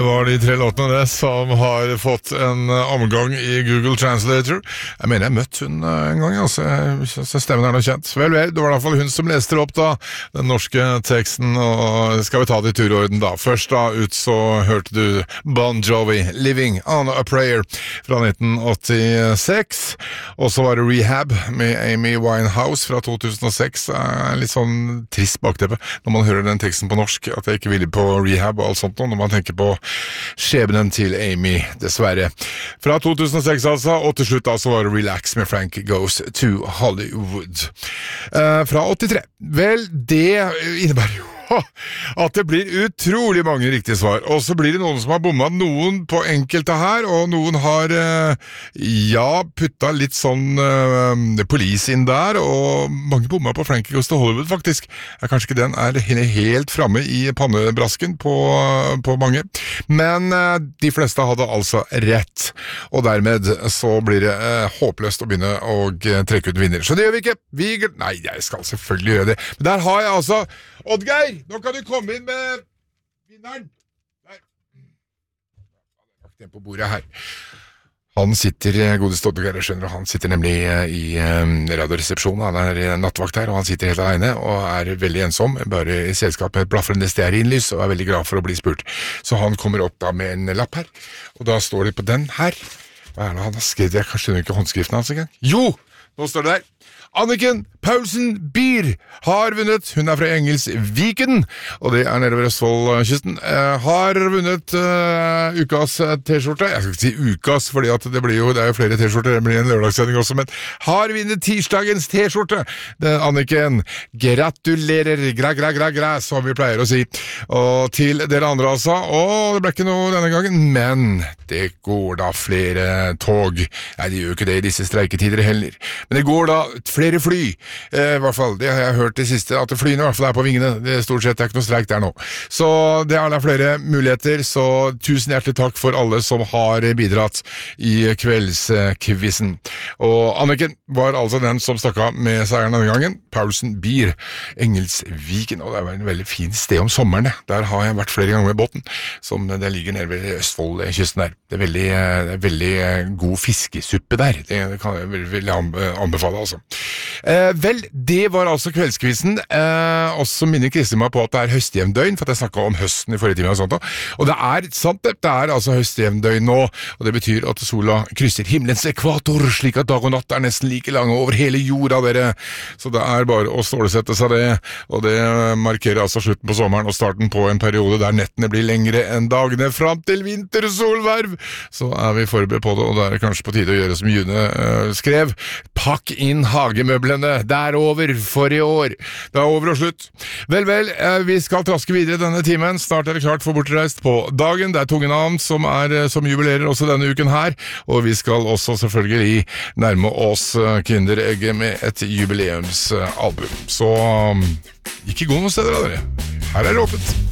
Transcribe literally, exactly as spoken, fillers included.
Det var de tre låtene det som har fått en omgang i Google Translator. Jeg mener jeg møtte hun en gang, altså. Så stemmen er noe kjent. Vel, vel, det var i hvert fall hun som leste opp da, den norske teksten, og skal vi ta det i turorden da. Først da ut så hørte du Bon Jovi, Living on a Prayer, fra nitten åttiseks, og så var det Rehab med Amy Winehouse fra to tusen og seks. Litt sånn trist bakteppe når man hører den teksten på norsk, at jeg ikke vil på Rehab og alt sånt, når man tenker på skjebnen til Amy, dessverre. Fra to tusen og seks altså, og til slutt da så var det Relax med Frank Goes to Hollywood. Uh, fra åttitre. Vel, det innebærer jo at det blir utrolig mange riktige svar, og så blir det noen som har bommet noen på enkelte her, og noen har ja, puttet litt sånn uh, police inn der, og mange bommet på Frankie Goes to Hollywood faktisk. Ja, kanskje ikke den er helt fremme i pannebrasken på, på mange, men uh, de fleste hadde altså rett, og dermed så blir det uh, håpløst å begynne å uh, trekke ut vinner. Så det gjør vi ikke. Vi, nei, jeg skal selvfølgelig gjøre det. Men der har jeg altså Oddgeir, nå kan du komme inn med vinneren. Der. Lagt den på bordet her. Han sitter, godeste Oddgeir, jeg skjønner, han sitter nemlig i radioresepsjonen, han er nattvakt her, og han sitter helt alene, og er veldig ensom, bare i selskap med et blafrende stearinlys, og er veldig glad for å bli spurt. Så han kommer opp da med en lapp her, og da står det på den her. Hva er det han har skrevet? Jeg skjønner ikke håndskriften hans engang. Jo, nå står det der. Anniken Paulsen Bier har vunnet, hun er fra Engelsviken, og det er nede ved Østfoldkysten, uh, har vunnet uh, ukas t-skjorte. Jeg skal ikke si ukas, fordi at det blir jo, det er jo flere t-skjorter, det blir en lørdagssending også, men har vunnet tirsdagens t-skjorte. Det, Anniken, gratulerer, gra, gra, gra, gra, som vi pleier å si. Og til dere andre altså, og det ble ikke noe denne gangen, men det går da flere tog. Nei, det gjør ikke det i disse streiketider heller, men det går da flere fly, eh, i hvert fall, det har jeg hørt det siste, at flyene i hvert fall er på vingene, det er stort sett det er ikke noe streik der nå. Så det er da flere muligheter, så tusen hjertelig takk for alle som har bidratt i kveldskvissen. Og Anniken var altså den som stakk av med seieren denne gangen, Paulsen Bier, Engelsviken, og det er en veldig fin sted om sommeren, der har jeg vært flere ganger med båten, som det ligger nede ved Østfoldkysten der. Det er veldig, det er veldig god fiskesuppe der, det kan jeg veldig anbefale altså. Eh, vel, det var altså kveldskvisten, eh, og så minner Kristin meg på at det er høstjevndøgn, for at jeg snakket om høsten i forrige time og sånt, og det er sant, det er altså høstjevndøgn nå, og det betyr at sola krysser himmelens ekvator, slik at dag og natt er nesten like lange over hele jorda, dere, så det er bare å stålsette seg det, og det markerer altså slutten på sommeren og starten på en periode der nettene blir lengre enn dagene fram til vintersolverv, så er vi forberedt på det, og det er kanskje på tide å gjøre som June uh, skrev, pakk inn hagemøblene, det er over for i år. Det er over og slutt. Vel, vel, vi skal traske videre denne timen. Snart er det klart for bortreist på dagen. Det er tunge navn som, er, som jubilerer også denne uken her, og vi skal også selvfølgelig nærme oss Kinderegget med et jubileumsalbum. Så ikke gå noen steder av dere. Her er det åpent.